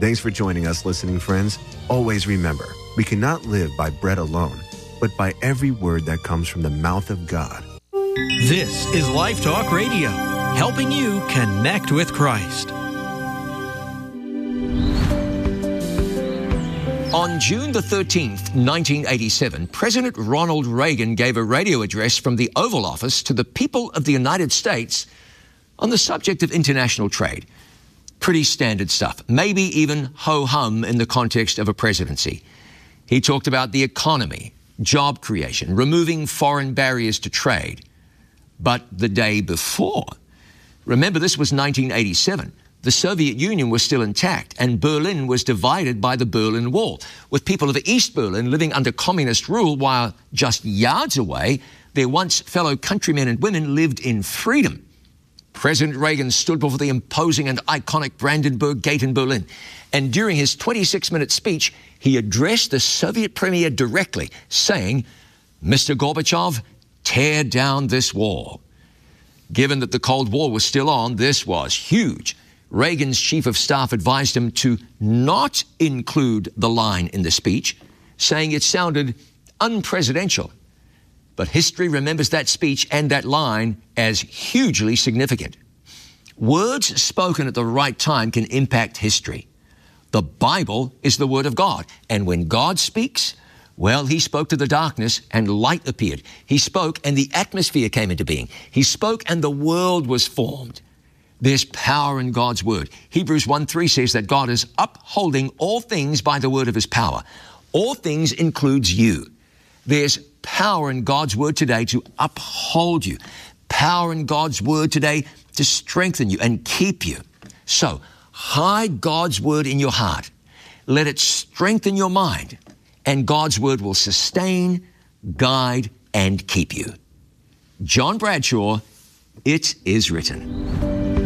Thanks for joining us, listening friends. Always remember, we cannot live by bread alone, but by every word that comes from the mouth of God. This is Life Talk Radio, helping you connect with Christ. On June the 13th, 1987, President Ronald Reagan gave a radio address from the Oval Office to the people of the United States on the subject of international trade. Pretty standard stuff, maybe even ho-hum in the context of a presidency. He talked about the economy, job creation, removing foreign barriers to trade. But the day before, remember this was 1987, the Soviet Union was still intact and Berlin was divided by the Berlin Wall, with people of East Berlin living under communist rule while just yards away, their once fellow countrymen and women lived in freedom. President Reagan stood before the imposing and iconic Brandenburg Gate in Berlin, and during his 26-minute speech, he addressed the Soviet premier directly, saying, "Mr. Gorbachev, tear down this wall." Given that the Cold War was still on, this was huge. Reagan's chief of staff advised him to not include the line in the speech, saying it sounded unpresidential. But history remembers that speech and that line as hugely significant. Words spoken at the right time can impact history. The Bible is the Word of God, and when God speaks, well, he spoke to the darkness and light appeared. He spoke and the atmosphere came into being. He spoke and the world was formed. There's power in God's Word. Hebrews 1:3 says that God is upholding all things by the word of his power. All things includes you. There's power in God's Word today to uphold you. Power in God's Word today to strengthen you and keep you. So, hide God's Word in your heart. Let it strengthen your mind, and God's Word will sustain, guide, and keep you. John Bradshaw, it is written.